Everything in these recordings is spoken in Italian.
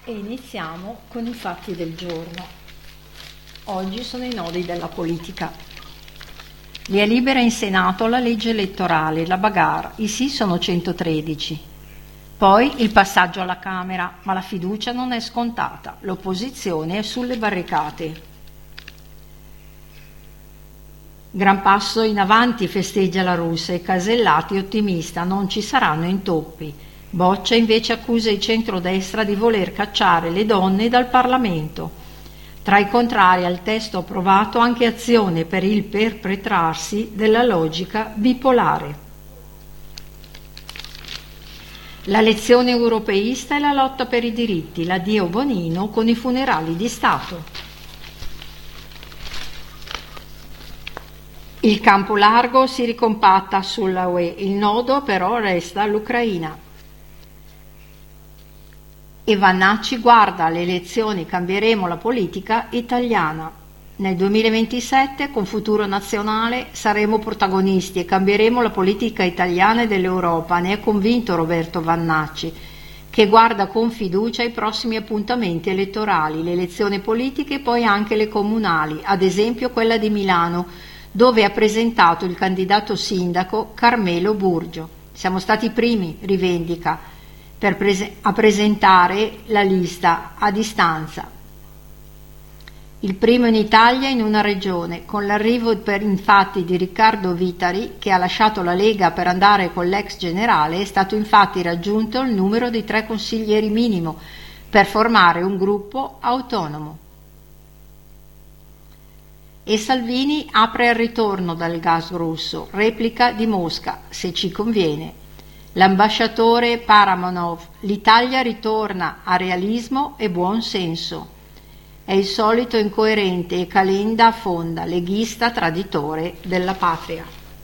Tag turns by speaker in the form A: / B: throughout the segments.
A: e iniziamo con i fatti del giorno. Oggi sono i nodi della politica. Via libera in Senato la legge elettorale, la bagarre, i sì sono 113. Poi il passaggio alla Camera, ma la fiducia non è scontata, l'opposizione è sulle barricate. Gran passo in avanti festeggia la Russa e Casellati ottimista, non ci saranno intoppi. Boccia invece accusa il centrodestra di voler cacciare le donne dal Parlamento. Tra i contrari al testo approvato anche Azione per il perpetrarsi della logica bipolare. La lezione europeista e la lotta per i diritti, l'addio Bonino con i funerali di Stato. Il campo largo si ricompatta sulla UE, il nodo però resta l'Ucraina. E Vannacci guarda alle elezioni, cambieremo la politica italiana. Nel 2027, con Futuro Nazionale, saremo protagonisti e cambieremo la politica italiana e dell'Europa, ne è convinto Roberto Vannacci, che guarda con fiducia i prossimi appuntamenti elettorali, le elezioni politiche e poi anche le comunali, ad esempio quella di Milano, dove ha presentato il candidato sindaco Carmelo Burgio. Siamo stati i primi, rivendica, a presentare la lista a distanza. Il primo in Italia in una regione, con l'arrivo infatti di Riccardo Vitali, che ha lasciato la Lega per andare con l'ex generale, è stato infatti raggiunto il numero di 3 consiglieri minimo per formare un gruppo autonomo. E Salvini apre al ritorno dal gas russo, replica di Mosca, se ci conviene. L'ambasciatore Paramonov, l'Italia ritorna a realismo e buon senso. È il solito incoerente e Calenda affonda, leghista traditore della patria.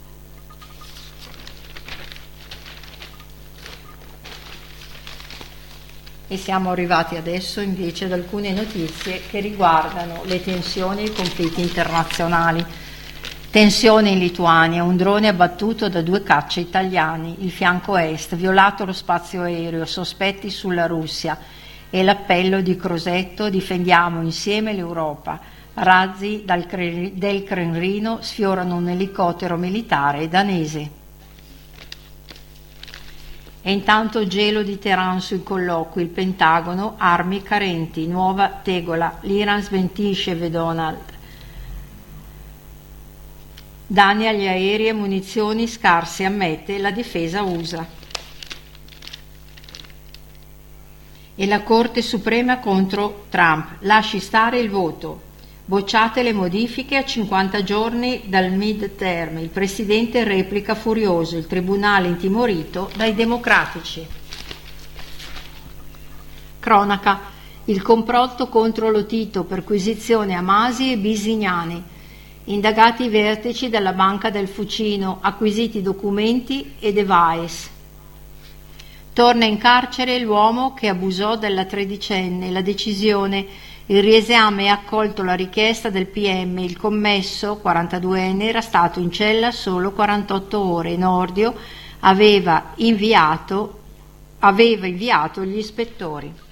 A: E siamo arrivati adesso invece ad alcune notizie che riguardano le tensioni e i conflitti internazionali. Tensione in Lituania, un drone abbattuto da 2 cacce italiani, il fianco est, violato lo spazio aereo, sospetti sulla Russia e l'appello di Crosetto, difendiamo insieme l'Europa. Razzi del Cremlino sfiorano un elicottero militare danese. E intanto gelo di Teheran sui colloqui, il Pentagono, armi carenti, nuova tegola, l'Iran smentisce Donald. Danni agli aerei e munizioni scarse, ammette la difesa USA. E la Corte Suprema contro Trump, lasci stare il voto. Bocciate le modifiche a 50 giorni dal mid-term, il Presidente replica furioso, il Tribunale intimorito dai democratici. Cronaca, il complotto contro Lotito, perquisizione a Masi e Bisignani, indagati i vertici della Banca del Fucino, acquisiti documenti e device. Torna in carcere l'uomo che abusò della tredicenne, la decisione. Il riesame ha accolto la richiesta del PM, il commesso, 42enne, era stato in cella solo 48 ore. Nordio aveva inviato gli ispettori.